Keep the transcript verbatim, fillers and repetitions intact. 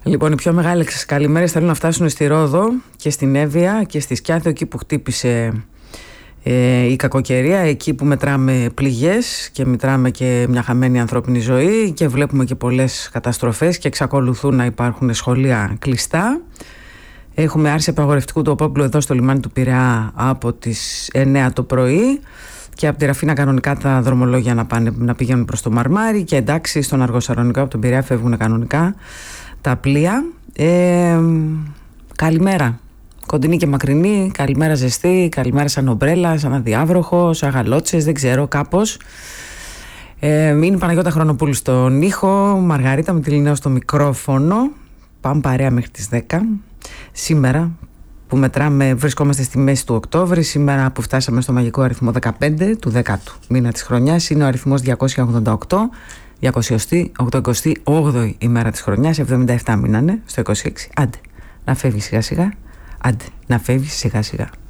Λοιπόν, οι πιο μεγάλες καλημέρες θέλουν να φτάσουν στη Ρόδο και στην Εύβοια και στη Σκιάθο, εκεί που χτύπησε ε, η κακοκαιρία, εκεί που μετράμε πληγές και μετράμε και μια χαμένη ανθρώπινη ζωή και βλέπουμε και πολλές καταστροφές και εξακολουθούν να υπάρχουν σχολεία κλειστά. Έχουμε άρση απαγορευτικού του οπόπλου εδώ στο λιμάνι του Πειραιά από τις εννιά το πρωί και από τη Ραφίνα κανονικά τα δρομολόγια να, πάνε, να πηγαίνουν προς το Μαρμάρι και εντάξει στον Αργοσαρονικό από τον Πειραιά φεύγουν κανονικά τα πλοία. Ε, καλημέρα κοντινή και μακρινή, καλημέρα ζεστή, καλημέρα σαν ομπρέλα, σαν αδιάβροχο, σαν γαλότσες, δεν ξέρω, κάπως. Ε, είναι η Παναγιώτα Χρονοπούλου στον ήχο, Μαργαρίτα με τη Λινέο στο μικρόφωνο. Πάμε παρέα μέχρι τις δέκα. Σήμερα που μετράμε, βρισκόμαστε στη μέση του Οκτώβρη. Σήμερα που φτάσαμε στο μαγικό αριθμό δεκαπέντε του δέκατου μήνα της χρονιάς, είναι ο αριθμός διακόσια ογδόντα οκτώ, διακόσια ογδόντα οκτώ ημέρα της χρονιάς, εβδομήντα επτά μήνανε στο είκοσι έξι. Άντε να φεύγει σιγά σιγά, άντε να φεύγει σιγά σιγά.